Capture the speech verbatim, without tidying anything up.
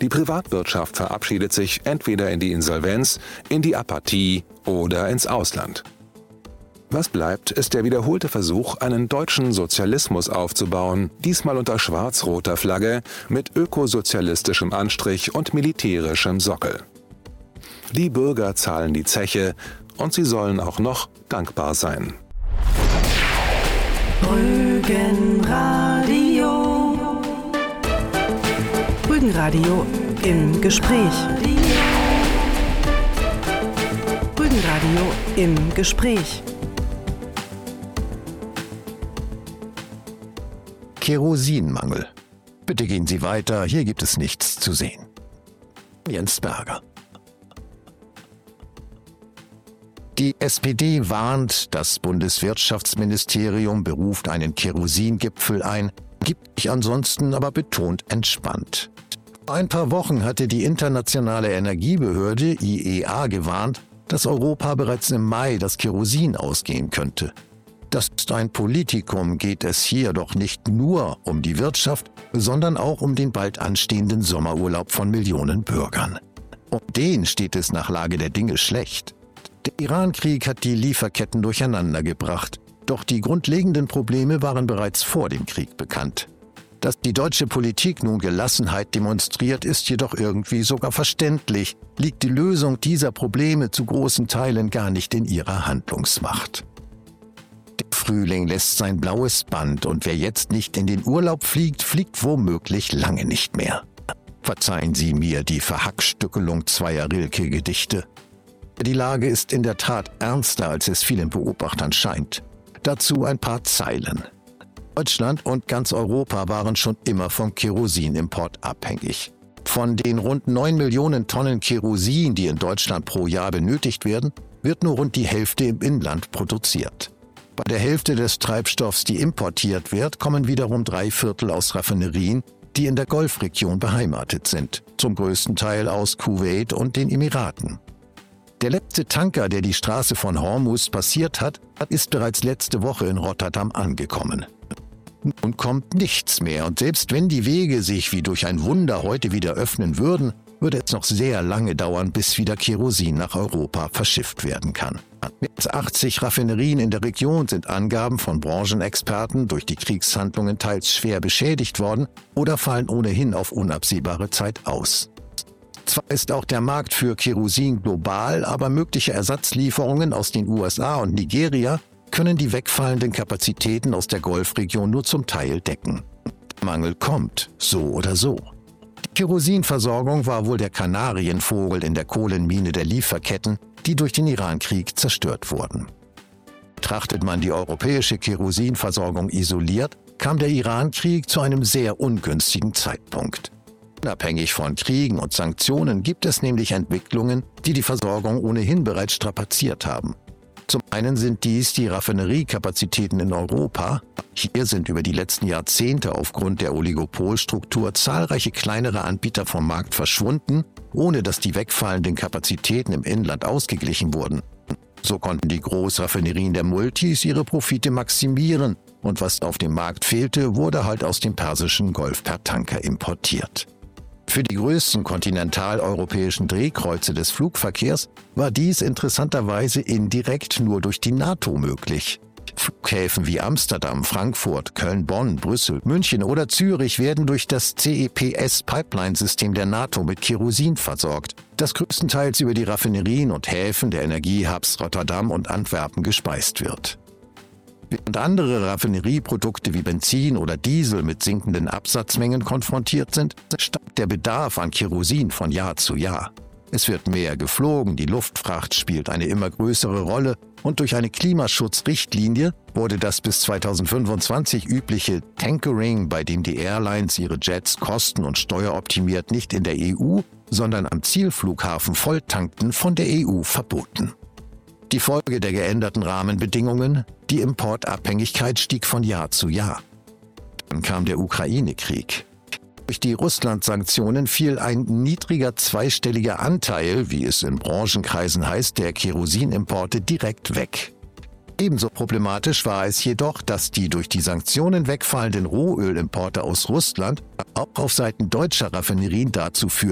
Die Privatwirtschaft verabschiedet sich entweder in die Insolvenz, in die Apathie oder ins Ausland. Was bleibt, ist der wiederholte Versuch, einen deutschen Sozialismus aufzubauen, diesmal unter schwarz-roter Flagge, mit ökosozialistischem Anstrich und militärischem Sockel. Die Bürger zahlen die Zeche und sie sollen auch noch dankbar sein. Rügenradio. Rügenradio im Gespräch. Rügenradio im Gespräch. Kerosinmangel. Bitte gehen Sie weiter, hier gibt es nichts zu sehen. Jens Berger. Die S P D warnt, das Bundeswirtschaftsministerium beruft einen Kerosingipfel ein, gibt sich ansonsten aber betont entspannt. Vor ein paar Wochen hatte die Internationale Energiebehörde I E A gewarnt, dass Europa bereits im Mai das Kerosin ausgehen könnte. Das ist ein Politikum, geht es hier doch nicht nur um die Wirtschaft, sondern auch um den bald anstehenden Sommerurlaub von Millionen Bürgern. Um den steht es nach Lage der Dinge schlecht. Der Iran-Krieg hat die Lieferketten durcheinander gebracht, doch die grundlegenden Probleme waren bereits vor dem Krieg bekannt. Dass die deutsche Politik nun Gelassenheit demonstriert, ist jedoch irgendwie sogar verständlich, liegt die Lösung dieser Probleme zu großen Teilen gar nicht in ihrer Handlungsmacht. Der Frühling lässt sein blaues Band und wer jetzt nicht in den Urlaub fliegt, fliegt womöglich lange nicht mehr. Verzeihen Sie mir die Verhackstückelung zweier Rilke-Gedichte. Die Lage ist in der Tat ernster, als es vielen Beobachtern scheint. Dazu ein paar Zeilen. Deutschland und ganz Europa waren schon immer vom Kerosinimport abhängig. Von den rund neun Millionen Tonnen Kerosin, die in Deutschland pro Jahr benötigt werden, wird nur rund die Hälfte im Inland produziert. Bei der Hälfte des Treibstoffs, die importiert wird, kommen wiederum drei Viertel aus Raffinerien, die in der Golfregion beheimatet sind, zum größten Teil aus Kuwait und den Emiraten. Der letzte Tanker, der die Straße von Hormuz passiert hat, ist bereits letzte Woche in Rotterdam angekommen. Nun kommt nichts mehr und selbst wenn die Wege sich wie durch ein Wunder heute wieder öffnen würden, würde es noch sehr lange dauern, bis wieder Kerosin nach Europa verschifft werden kann. Mehr als achtzig Raffinerien in der Region sind Angaben von Branchenexperten durch die Kriegshandlungen teils schwer beschädigt worden oder fallen ohnehin auf unabsehbare Zeit aus. Zwar ist auch der Markt für Kerosin global, aber mögliche Ersatzlieferungen aus den U S A und Nigeria können die wegfallenden Kapazitäten aus der Golfregion nur zum Teil decken. Der Mangel kommt, so oder so. Die Kerosinversorgung war wohl der Kanarienvogel in der Kohlenmine der Lieferketten, die durch den Iran-Krieg zerstört wurden. Betrachtet man die europäische Kerosinversorgung isoliert, kam der Iran-Krieg zu einem sehr ungünstigen Zeitpunkt. Unabhängig von Kriegen und Sanktionen gibt es nämlich Entwicklungen, die die Versorgung ohnehin bereits strapaziert haben. Zum einen sind dies die Raffineriekapazitäten in Europa. Hier sind über die letzten Jahrzehnte aufgrund der Oligopolstruktur zahlreiche kleinere Anbieter vom Markt verschwunden, ohne dass die wegfallenden Kapazitäten im Inland ausgeglichen wurden. So konnten die Großraffinerien der Multis ihre Profite maximieren und was auf dem Markt fehlte, wurde halt aus dem Persischen Golf per Tanker importiert. Für die größten kontinentaleuropäischen Drehkreuze des Flugverkehrs war dies interessanterweise indirekt nur durch die NATO möglich. Flughäfen wie Amsterdam, Frankfurt, Köln, Bonn, Brüssel, München oder Zürich werden durch das C E P S-Pipeline-System der NATO mit Kerosin versorgt, das größtenteils über die Raffinerien und Häfen der Energiehubs Rotterdam und Antwerpen gespeist wird. Während andere Raffinerieprodukte wie Benzin oder Diesel mit sinkenden Absatzmengen konfrontiert sind, steigt der Bedarf an Kerosin von Jahr zu Jahr. Es wird mehr geflogen, die Luftfracht spielt eine immer größere Rolle und durch eine Klimaschutzrichtlinie wurde das bis zweitausendfünfundzwanzig übliche Tankering, bei dem die Airlines ihre Jets kosten- und steueroptimiert nicht in der E U, sondern am Zielflughafen volltankten, von der E U verboten. Die Folge der geänderten Rahmenbedingungen: die Importabhängigkeit stieg von Jahr zu Jahr. Dann kam der Ukraine-Krieg. Durch die Russland-Sanktionen fiel ein niedriger zweistelliger Anteil, wie es in Branchenkreisen heißt, der Kerosinimporte direkt weg. Ebenso problematisch war es jedoch, dass die durch die Sanktionen wegfallenden Rohölimporte aus Russland auch auf Seiten deutscher Raffinerien dazu führten,